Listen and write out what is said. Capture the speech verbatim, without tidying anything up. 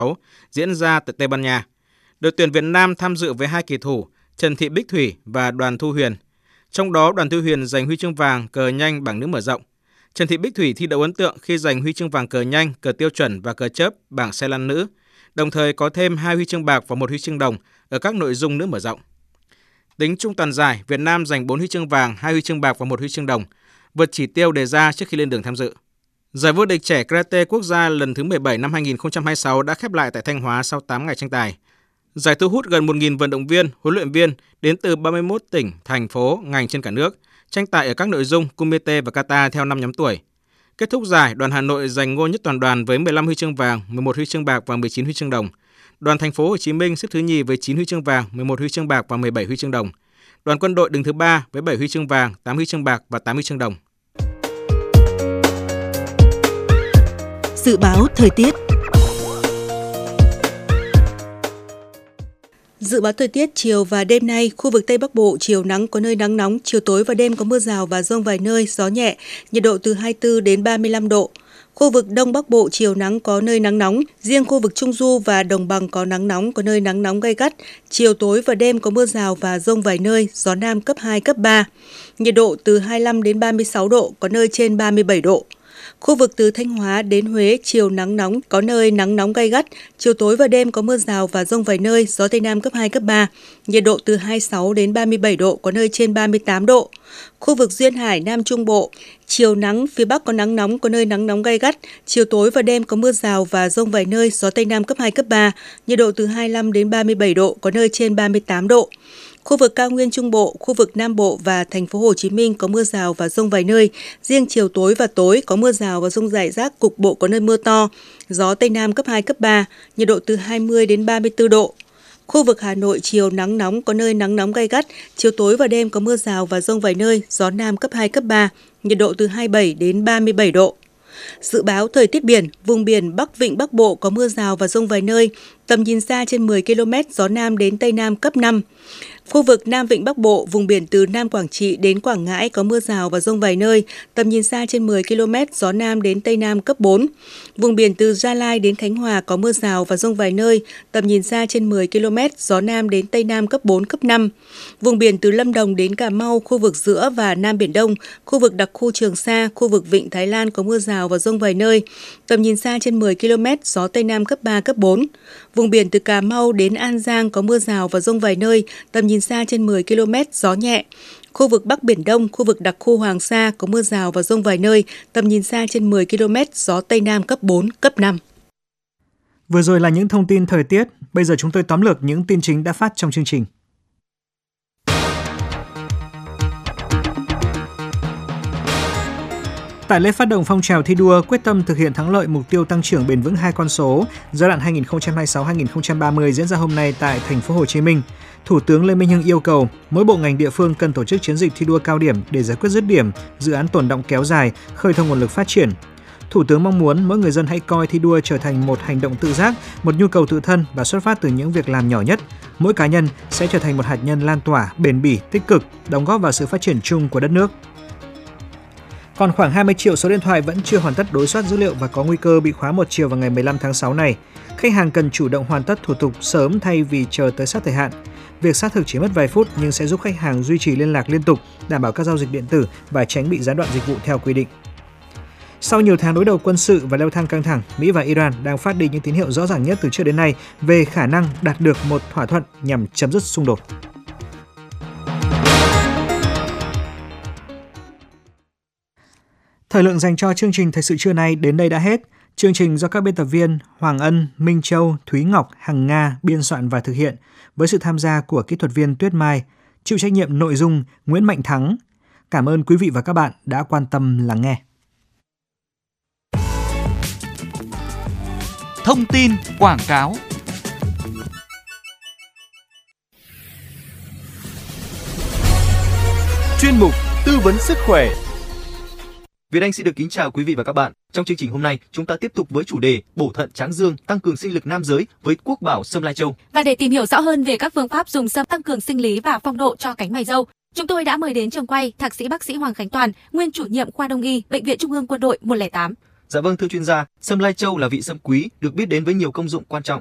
diễn ra tại Tây Ban Nha. Đội tuyển Việt Nam tham dự với hai kỳ thủ Trần Thị Bích Thủy và Đoàn Thu Huyền. Trong đó Đoàn Thu Huyền giành huy chương vàng cờ nhanh bảng nữ mở rộng. Trần Thị Bích Thủy thi đấu ấn tượng khi giành huy chương vàng cờ nhanh, cờ tiêu chuẩn và cờ chớp bảng xe lăn nữ, đồng thời có thêm hai huy chương bạc và một huy chương đồng ở các nội dung nữ mở rộng. Tính chung toàn giải, Việt Nam giành bốn huy chương vàng, hai huy chương bạc và một huy chương đồng, vượt chỉ tiêu đề ra trước khi lên đường tham dự. Giải vô địch trẻ Karate quốc gia lần thứ mười bảy năm hai nghìn không trăm hai mươi sáu đã khép lại tại Thanh Hóa sau tám ngày tranh tài. Giải thu hút gần một nghìn vận động viên, huấn luyện viên đến từ ba mươi mốt tỉnh, thành phố, ngành trên cả nước, tranh tài ở các nội dung Kumite và Kata theo năm nhóm tuổi. Kết thúc giải, đoàn Hà Nội giành ngôi nhất toàn đoàn với mười lăm huy chương vàng, mười một huy chương bạc và mười chín huy chương đồng. Đoàn Thành phố Hồ Chí Minh xếp thứ nhì với chín huy chương vàng, mười một huy chương bạc và mười bảy huy chương đồng. Đoàn Quân đội đứng thứ ba với bảy huy chương vàng, tám huy chương bạc và tám huy chương đồng. Dự báo thời tiết. Dự báo thời tiết chiều và đêm nay, khu vực Tây Bắc Bộ chiều nắng có nơi nắng nóng, chiều tối và đêm có mưa rào và dông vài nơi, gió nhẹ, nhiệt độ từ hai mươi tư đến ba mươi lăm độ. Khu vực Đông Bắc Bộ chiều nắng có nơi nắng nóng, riêng khu vực Trung Du và Đồng Bằng có nắng nóng, có nơi nắng nóng gay gắt, chiều tối và đêm có mưa rào và dông vài nơi, gió Nam cấp hai, cấp ba. Nhiệt độ từ hai mươi lăm đến ba mươi sáu độ, có nơi trên ba mươi bảy độ. Khu vực từ Thanh Hóa đến Huế chiều nắng nóng, có nơi nắng nóng gay gắt, chiều tối và đêm có mưa rào và dông vài nơi, gió Tây Nam cấp hai, cấp ba, nhiệt độ từ hai mươi sáu đến ba mươi bảy độ, có nơi trên ba mươi tám độ. Khu vực Duyên Hải Nam Trung Bộ, chiều nắng, phía Bắc có nắng nóng, có nơi nắng nóng gay gắt, chiều tối và đêm có mưa rào và dông vài nơi, gió Tây Nam cấp hai, cấp ba, nhiệt độ từ hai mươi lăm đến ba mươi bảy độ, có nơi trên ba mươi tám độ. Khu vực Cao Nguyên Trung Bộ, khu vực Nam Bộ và thành phố Hồ Chí Minh có mưa rào và dông vài nơi, riêng chiều tối và tối có mưa rào và dông rải rác, cục bộ có nơi mưa to, gió Tây Nam cấp hai, cấp ba, nhiệt độ từ hai mươi đến ba mươi tư độ. Khu vực Hà Nội chiều nắng nóng, có nơi nắng nóng gay gắt, chiều tối và đêm có mưa rào và dông vài nơi, gió Nam cấp hai, cấp ba, nhiệt độ từ hai mươi bảy đến ba mươi bảy độ. Dự báo thời tiết biển, vùng biển Bắc Vịnh Bắc Bộ có mưa rào và dông vài nơi, tầm nhìn xa trên mười ki lô mét, gió Nam đến Tây Nam cấp năm. Khu vực Nam Vịnh Bắc Bộ, vùng biển từ Nam Quảng Trị đến Quảng Ngãi có mưa rào và dông vài nơi, tầm nhìn xa trên mười ki lô mét, gió Nam đến Tây Nam cấp bốn. Vùng biển từ Gia Lai đến Khánh Hòa có mưa rào và dông vài nơi, tầm nhìn xa trên mười ki lô mét, gió Nam đến Tây Nam cấp bốn, cấp năm. Vùng biển từ Lâm Đồng đến Cà Mau, khu vực giữa và Nam Biển Đông, khu vực đặc khu Trường Sa, khu vực Vịnh Thái Lan có mưa rào và dông vài nơi, tầm nhìn xa trên mười ki lô mét, gió Tây Nam cấp ba, cấp bốn. Vùng biển từ Cà Mau đến An Giang có mưa rào và dông vài nơi, tầm nhìn xa trên mười ki lô mét, gió nhẹ. Khu vực Bắc Biển Đông, khu vực đặc khu Hoàng Sa có mưa rào và dông vài nơi, tầm nhìn xa trên mười ki lô mét, gió Tây Nam cấp bốn, cấp năm. Vừa rồi là những thông tin thời tiết, bây giờ chúng tôi tóm lược những tin chính đã phát trong chương trình. Tại lễ phát động phong trào thi đua quyết tâm thực hiện thắng lợi mục tiêu tăng trưởng bền vững hai con số giai đoạn hai nghìn không trăm hai mươi sáu đến hai nghìn không trăm ba mươi diễn ra hôm nay tại thành phố Hồ Chí Minh, Thủ tướng Lê Minh Hưng yêu cầu mỗi bộ ngành địa phương cần tổ chức chiến dịch thi đua cao điểm để giải quyết dứt điểm dự án tồn đọng kéo dài, khơi thông nguồn lực phát triển. Thủ tướng mong muốn mỗi người dân hãy coi thi đua trở thành một hành động tự giác, một nhu cầu tự thân và xuất phát từ những việc làm nhỏ nhất. Mỗi cá nhân sẽ trở thành một hạt nhân lan tỏa, bền bỉ, tích cực, đóng góp vào sự phát triển chung của đất nước. Còn khoảng hai mươi triệu số điện thoại vẫn chưa hoàn tất đối soát dữ liệu và có nguy cơ bị khóa một chiều vào ngày mười lăm tháng sáu này. Khách hàng cần chủ động hoàn tất thủ tục sớm thay vì chờ tới sát thời hạn. Việc xác thực chỉ mất vài phút nhưng sẽ giúp khách hàng duy trì liên lạc liên tục, đảm bảo các giao dịch điện tử và tránh bị gián đoạn dịch vụ theo quy định. Sau nhiều tháng đối đầu quân sự và leo thang căng thẳng, Mỹ và Iran đang phát đi những tín hiệu rõ ràng nhất từ trước đến nay về khả năng đạt được một thỏa thuận nhằm chấm dứt xung đột. Thời lượng dành cho chương trình Thời sự trưa nay đến đây đã hết. Chương trình do các biên tập viên Hoàng Ân, Minh Châu, Thúy Ngọc, Hằng Nga biên soạn và thực hiện với sự tham gia của kỹ thuật viên Tuyết Mai, chịu trách nhiệm nội dung Nguyễn Mạnh Thắng. Cảm ơn quý vị và các bạn đã quan tâm lắng nghe. Thông tin quảng cáo. Chuyên mục tư vấn sức khỏe. Việt Anh xin được kính chào quý vị và các bạn. Trong chương trình hôm nay, chúng ta tiếp tục với chủ đề bổ thận tráng dương, tăng cường sinh lực nam giới với Quốc Bảo Sâm Lai Châu. Và để tìm hiểu rõ hơn về các phương pháp dùng sâm tăng cường sinh lý và phong độ cho cánh mày râu, chúng tôi đã mời đến trường quay Thạc sĩ bác sĩ Hoàng Khánh Toàn, nguyên chủ nhiệm khoa Đông y, Bệnh viện Trung ương Quân đội một không tám. Dạ vâng thưa chuyên gia, sâm lai châu là vị sâm quý được biết đến với nhiều công dụng quan trọng.